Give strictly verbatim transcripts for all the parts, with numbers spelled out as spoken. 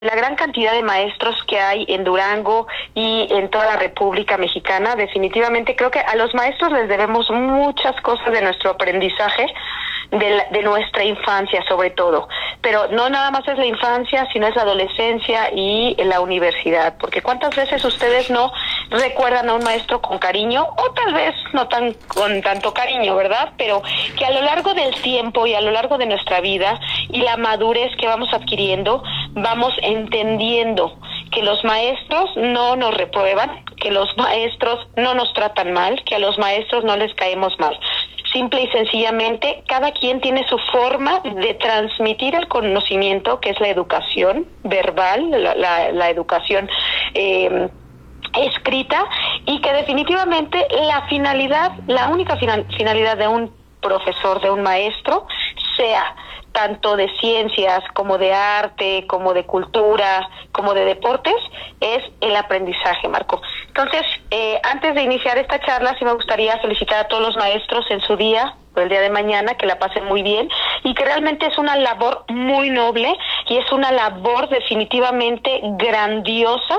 la gran cantidad de maestros que hay en Durango y en toda la República Mexicana, definitivamente creo que a los maestros les debemos muchas cosas de nuestro aprendizaje, de, la, de nuestra infancia sobre todo, pero no nada más es la infancia, sino es la adolescencia y la universidad, porque cuántas veces ustedes no recuerdan a un maestro con cariño, o tal vez no tan con tanto cariño, ¿verdad? Pero que a lo largo del tiempo y a lo largo de nuestra vida y la madurez que vamos adquiriendo, vamos entendiendo que los maestros no nos reprueban, que los maestros no nos tratan mal, que a los maestros no les caemos mal. Simple y sencillamente, cada quien tiene su forma de transmitir el conocimiento, que es la educación verbal, la, la, la educación eh, escrita, y que definitivamente la finalidad, la única final, finalidad de un profesor, de un maestro, sea tanto de ciencias como de arte, como de cultura, como de deportes, es el aprendizaje, Marco. Entonces, eh, antes de iniciar esta charla, sí me gustaría felicitar a todos los maestros en su día, por el día de mañana, que la pasen muy bien, y que realmente es una labor muy noble, y es una labor definitivamente grandiosa,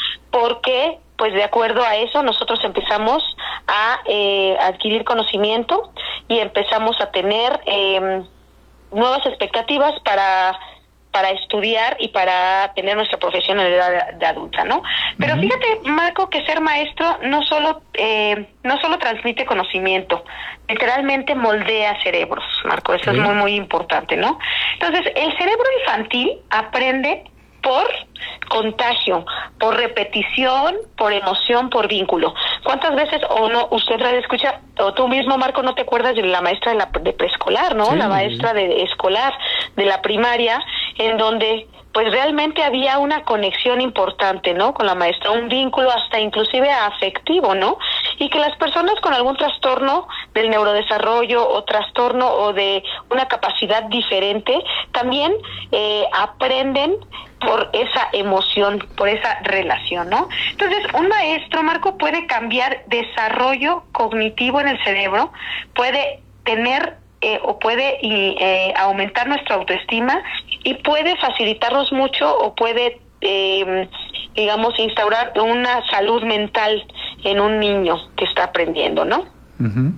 porque pues de acuerdo a eso nosotros empezamos a eh, adquirir conocimiento y empezamos a tener eh, nuevas expectativas para para estudiar y para tener nuestra profesionalidad de, de adulta, ¿no? Pero uh-huh. Fíjate, Marco, que ser maestro no solo eh, no solo transmite conocimiento, literalmente moldea cerebros, Marco, eso uh-huh. es muy, muy importante, ¿no? Entonces, el cerebro infantil aprende por contagio, por repetición, por emoción, por vínculo. ¿Cuántas veces o no usted radio escucha, o tú mismo, Marco, no te acuerdas de la maestra de, la, de preescolar, ¿no? Sí. La maestra de escolar, de la primaria, en donde pues realmente había una conexión importante, ¿no? Con la maestra, un vínculo hasta inclusive afectivo, ¿no? Y que las personas con algún trastorno del neurodesarrollo o trastorno o de una capacidad diferente también eh, aprenden por esa emoción, por esa relación, ¿no? Entonces, un maestro, Marco, puede cambiar desarrollo cognitivo en el cerebro, puede tener eh, o puede eh, aumentar nuestra autoestima y puede facilitarnos mucho o puede, eh, digamos, instaurar una salud mental en un niño que está aprendiendo, ¿no? Uh-huh.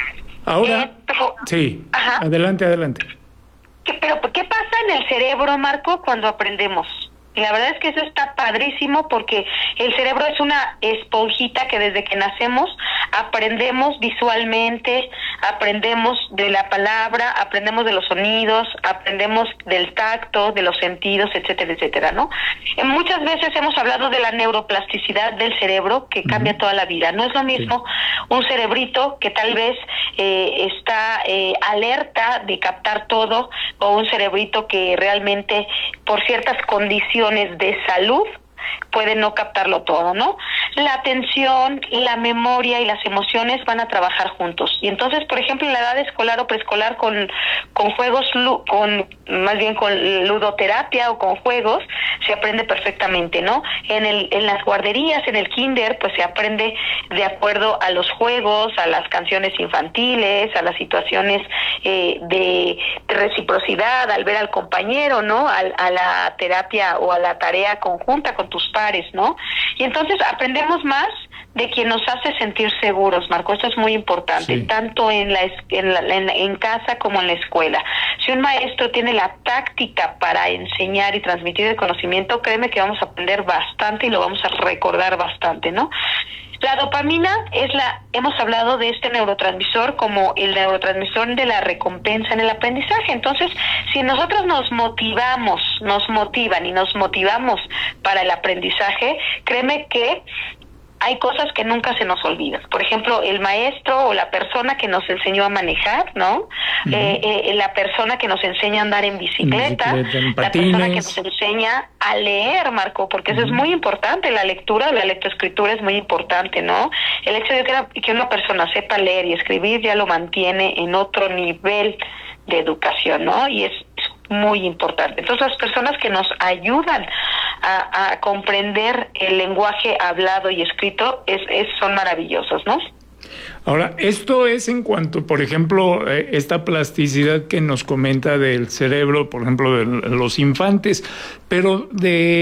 Ahora, eh, pero, sí, ajá. adelante, adelante. ¿Qué, pero qué pasa en el cerebro, Marco, cuando aprendemos? Y la verdad es que eso está padrísimo porque el cerebro es una esponjita que desde que nacemos aprendemos visualmente, aprendemos de la palabra, aprendemos de los sonidos, aprendemos del tacto, de los sentidos, etcétera, etcétera, ¿no? Eh, muchas veces hemos hablado de la neuroplasticidad del cerebro que cambia uh-huh. toda la vida. No es lo mismo sí. un cerebrito que tal vez eh, está eh, alerta de captar todo, o un cerebrito que realmente por ciertas condiciones de salud puede no captarlo todo, ¿no? La atención, la memoria y las emociones van a trabajar juntos. Y entonces, por ejemplo, en la edad escolar o preescolar con con juegos, con más bien con ludoterapia o con juegos, se aprende perfectamente, ¿no? En el en las guarderías, en el kinder, pues se aprende de acuerdo a los juegos, a las canciones infantiles, a las situaciones eh, de, de reciprocidad, al ver al compañero, ¿no? A, a la terapia o a la tarea conjunta con tus pares, ¿no? Y entonces aprendemos más de quien nos hace sentir seguros, Marco. Esto es muy importante, sí. tanto en la, en, la, en, en casa como en la escuela. Si un maestro tiene la táctica para enseñar y transmitir el conocimiento, créeme que vamos a aprender bastante y lo vamos a recordar bastante, ¿no? La dopamina es la, hemos hablado de este neurotransmisor como el neurotransmisor de la recompensa en el aprendizaje. Entonces, si nosotros nos motivamos, nos motivan y nos motivamos para el aprendizaje, créeme que hay cosas que nunca se nos olvidan. Por ejemplo, el maestro o la persona que nos enseñó a manejar, ¿no? Uh-huh. Eh, eh, la persona que nos enseña a andar en bicicleta, en bicicleta la persona que nos enseña a leer, Marco, porque eso uh-huh. es muy importante. La lectura, la lectoescritura es muy importante, ¿no? El hecho de que una, que una persona sepa leer y escribir ya lo mantiene en otro nivel de educación, ¿no? Y es, es muy importante. Entonces, las personas que nos ayudan a, a comprender el lenguaje hablado y escrito es, es son maravillosos, ¿no? Ahora, esto es en cuanto, por ejemplo, eh, esta plasticidad que nos comenta del cerebro, por ejemplo, de los infantes, pero de